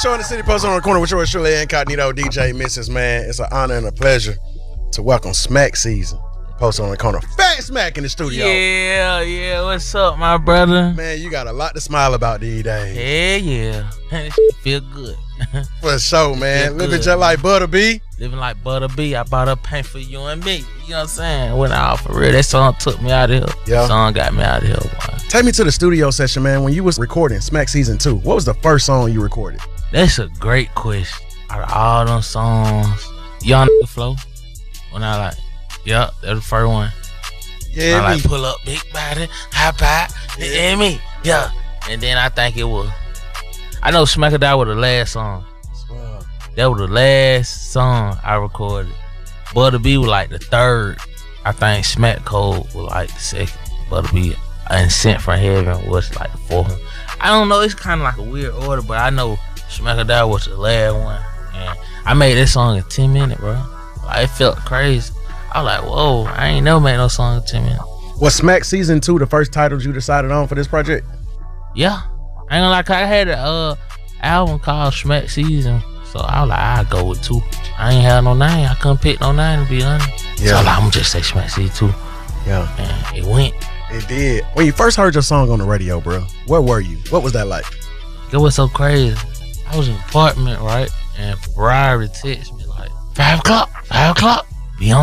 biggest show in the city, posted on the corner with yours truly, Incognito, DJ Mrs. Man. It's an honor and a pleasure to welcome Smack Season. Posted on the corner, Fat Smack in the studio. Yeah, what's up, my brother? Man, you got a lot to smile about these days. Yeah. This feel good. For sure, man. Living just like Butter B. Living like Butter B. I bought a paint for you and me. You know what I'm saying? Went out for real. That song took me out of here. Yeah. That song got me out of here, boy. Take me to the studio session, man. When you was recording Smack Season 2, what was the first song you recorded? That's a great question. Out of all them songs, Young Flow. When I like, yeah, that's the first one. Yeah, I like pull up, big body, high pie, yeah, me, yeah. And then I think it was, I know Smack or Die was the last song. Wow. That was the last song I recorded. Butter B was like the third. I think Smack Code was like the second. Butter B and Sent from Heaven was like the fourth one. I don't know, it's kind of like a weird order, but I know Smack or Die was the last one. And I made this song in 10 minutes, bro. Like, it felt crazy. I was like, whoa, I ain't never made no song in 10 minutes. Was Smack Season 2 the first titles you decided on for this project? Yeah. I ain't gonna lie, I had an album called Smack Season. So I was like, I'll go with 2. I ain't have no name. I couldn't pick no name, to be honest. Yeah. So I was like, I'm gonna just say Smack Season 2. Yeah. And it went. It did. When you first heard your song on the radio, bro, where were you? What was that like? It was so crazy. I was in an apartment, right? And Ferrari texted me like, 5 o'clock. Be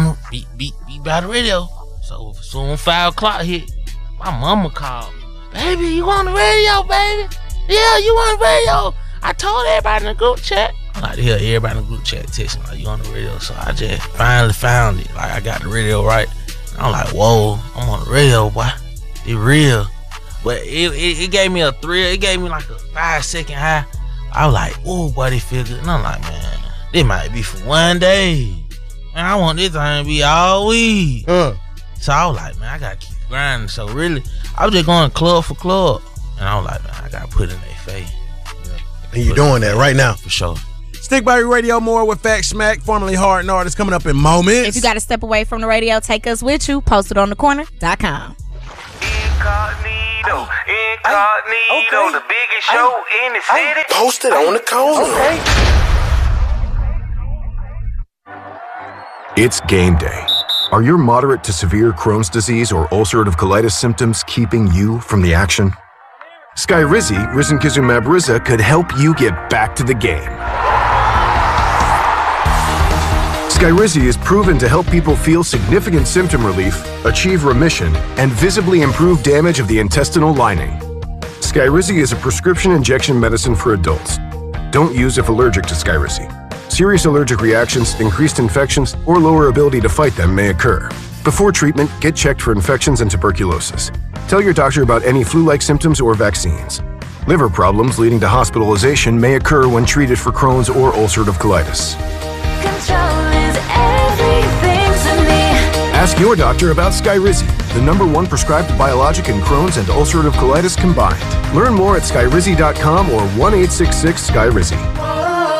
by the radio. So soon 5 o'clock hit, my mama called me. Baby, you on the radio, baby? Yeah, you on the radio. I told everybody in the group chat. I like to hear everybody in the group chat texting like, you on the radio. So I just finally found it. Like, I got the radio right. And I'm like, whoa, I'm on the radio, boy. It real. But it gave me a thrill. It gave me like a 5-second high. I was like, oh, boy, they feel good. And I'm like, man, this might be for one day. Man, I want this thing to be all week. So I was like, man, I gotta keep grinding. So really, I was just going club for club. And I was like, man, I gotta put in their face. And you doing that right now. For sure. Stick by your radio more with Fat Smack, formerly Hard and Artist, coming up in moments. If you gotta step away from the radio, take us with you. PostedOnTheCorner.com. Incognito, the biggest show in the city. Posted on the corner. Okay. It's game day. Are your moderate to severe Crohn's disease or ulcerative colitis symptoms keeping you from the action? Skyrizi, risankizumab Riza, could help you get back to the game. Skyrizi is proven to help people feel significant symptom relief, achieve remission, and visibly improve damage of the intestinal lining. Skyrizi is a prescription injection medicine for adults. Don't use if allergic to Skyrizi. Serious allergic reactions, increased infections, or lower ability to fight them may occur. Before treatment, get checked for infections and tuberculosis. Tell your doctor about any flu-like symptoms or vaccines. Liver problems leading to hospitalization may occur when treated for Crohn's or ulcerative colitis. Control is everything to me. Ask your doctor about Skyrizi, the #1 prescribed biologic in Crohn's and ulcerative colitis combined. Learn more at skyrizi.com or 1-866-SKYRIZI.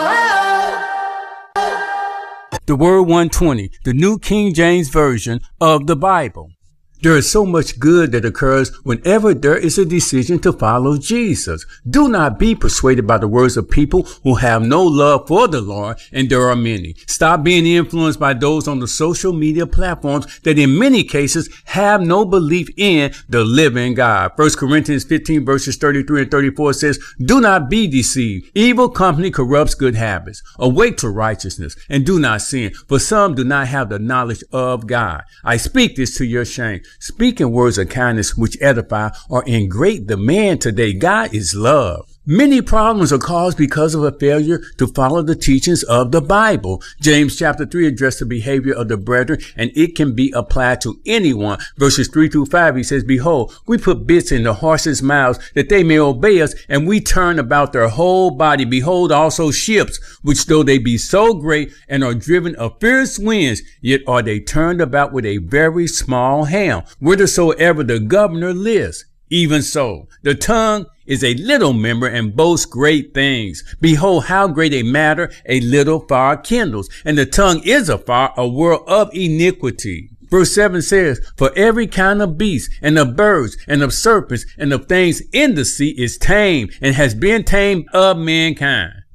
The Word 120, the New King James Version of the Bible. There is so much good that occurs whenever there is a decision to follow Jesus. Do not be persuaded by the words of people who have no love for the Lord, and there are many. Stop being influenced by those on the social media platforms that in many cases have no belief in the living God. 1 Corinthians 15 verses 33 and 34 says, do not be deceived. Evil company corrupts good habits. Awake to righteousness and do not sin, for some do not have the knowledge of God. I speak this to your shame. Speaking words of kindness which edify are in great demand today. God is love. Many problems are caused because of a failure to follow the teachings of the Bible. James chapter 3 addressed the behavior of the brethren, and it can be applied to anyone. Verses 3 through 5, he says, behold, we put bits in the horses' mouths that they may obey us, and we turn about their whole body. Behold also ships, which though they be so great and are driven of fierce winds, yet are they turned about with a very small helm, whithersoever the governor lives. Even so, the tongue is a little member and boasts great things. Behold, how great a matter a little fire kindles, and the tongue is a fire, a world of iniquity. Verse 7 says, for every kind of beast and of birds and of serpents and of things in the sea is tamed and has been tamed of mankind.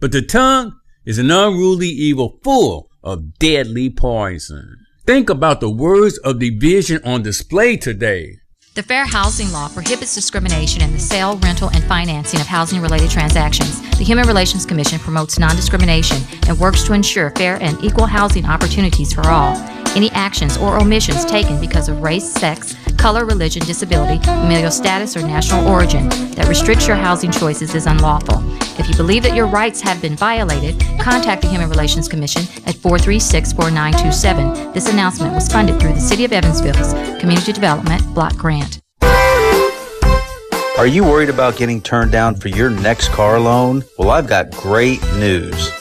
But the tongue is an unruly evil full of deadly poison. Think about the words of division on display today. The Fair Housing Law prohibits discrimination in the sale, rental, and financing of housing-related transactions. The Human Relations Commission promotes non-discrimination and works to ensure fair and equal housing opportunities for all. Any actions or omissions taken because of race, sex, color, religion, disability, familial status, or national origin that restricts your housing choices is unlawful. If you believe that your rights have been violated, contact the Human Relations Commission at 436-4927. This announcement was funded through the City of Evansville's Community Development Block Grant. Are you worried about getting turned down for your next car loan? Well, I've got great news.